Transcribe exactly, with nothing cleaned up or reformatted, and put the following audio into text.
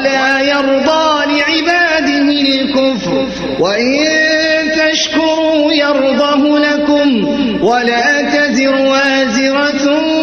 ولا يرضى لعباده الكفر وإن تشكروا يرضه لكم ولا تزر وازرة